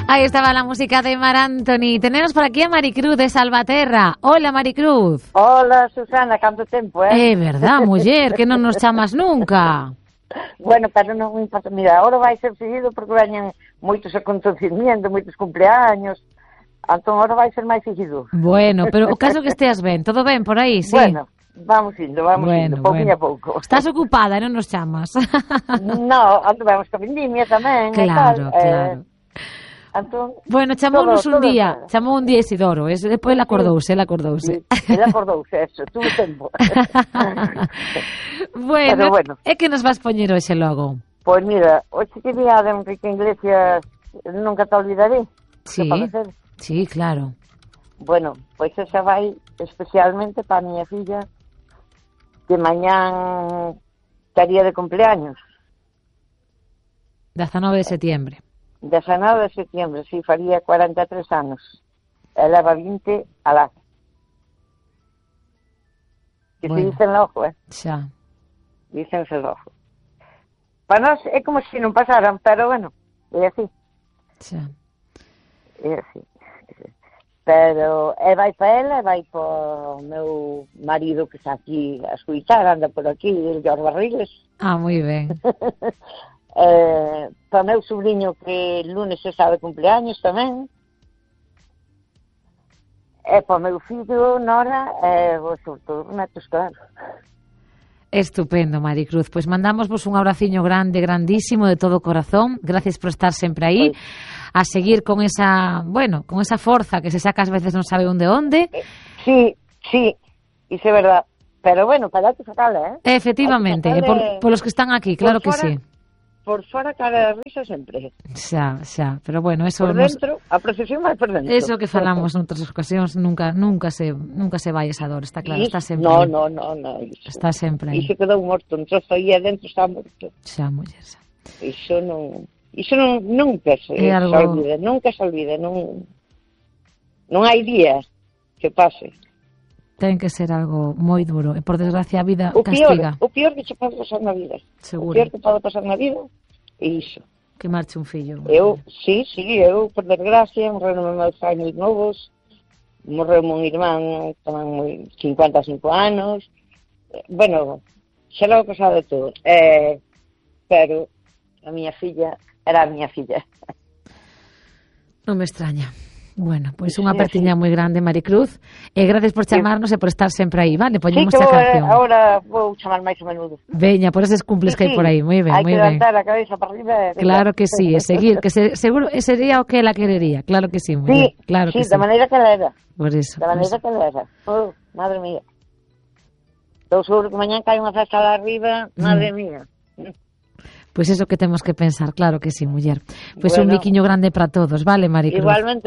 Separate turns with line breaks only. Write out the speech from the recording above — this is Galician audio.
Ahí estaba la música de Mar Anthony. Tenemos por aquí a Maricruz de Salvaterra. Hola, Maricruz.
Hola, Susana, canto tempo,
verdad, muller, que non nos chamas nunca.
Bueno, pero non me importa. Mira, ahora vai ser seguido porque veñen moitos acontecimientos, moitos cumpleaños. Entón, ahora vai ser máis seguido.
Bueno, pero o caso que esteas ben, todo ben por aí, sí?
Bueno, vamos indo, pouquinho a pouco.
Estás ocupada, non nos chamas?
No, vamos ca vendimia tamén.
Claro, claro.
Entón,
bueno, chamounos un día Isidoro, depois ele acordouse.
Ele acordouse, eso, tuvo tempo.
bueno, é que nos vas poñer hoxe logo?
Pois mira, hoxe que día de Enrique Iglesias nunca te olvidaré.
Sí, claro.
Bueno, pois esa vai especialmente para a miña filla que mañán estaría de cumpleaños.
19 de septiembre.
19 de septiembre, sí, faría 43 anos. Ela va 20 alá. Que se dicen logo,
Xa.
Dícense logo. Para nós é como se non pasaran, pero bueno, é así.
Xa.
É así. Pero vai para ela, vai para o meu marido que está aquí a escuitar, anda por aquí, el Jorge Barriles.
Ah, moi ben.
Para o meu sobrinho que lunes se sabe cumpleaños tamén, e para o meu fillo Nora e sobre todo netos, claro.
Estupendo, Maricruz, pois mandamosvos un abraciño grande, grandísimo de todo o corazón. Gracias por estar sempre aí, a seguir con esa, con esa forza que se saca ás veces non sabe onde.
Sí, iso é verdad. Pero bueno, para que sacala,
Efectivamente, por los que están aquí, claro que sí.
Por fora cara de risa sempre.
Xa, pero bueno, eso...
Por dentro, a procesión vai por dentro.
Eso que falamos noutras ocasións, nunca se vai esa dor, está claro, está sempre
aí.
No. Está sempre aí.
Iso quedou morto, un trozo aí adentro está morto.
Xa, muller, xa.
Iso nunca se olvida, non hai día que pase.
Ten que ser algo moi duro, e por desgracia a vida castiga.
O peor que che pode pasar na vida.
Seguro.
O peor que pode pasar na vida é iso.
Que marche un fillo.
Eu, por desgracia, morreron meus anos novos, morreu un irmán tamén 55 anos, bueno, xa logo pasado de todo, pero a miña filla era a miña filla.
Non me extraña. Bueno, pois unha apertiña moi grande, Maricruz, e gracias por chamarnos e por estar sempre aí, vale? Poñemos a canción.
Agora vou chamar máis a menudo.
Veña, por eses cumples que hai por aí, moi ben, moi ben.
Hai que levantar a cabeza para arriba.
Claro que sí, e seguir, que seguro sería o que ela querería, claro que sí, muller, claro que sí.
Da maneira que ela era.
Por eso.
Da maneira que ela era. Oh, madre mía. Estou seguro que mañán cae unha festa lá arriba, madre mía.
Pois eso que temos que pensar, claro que sí, muller. Pois un biquiño grande para todos, vale, Maricruz?
Igualmente.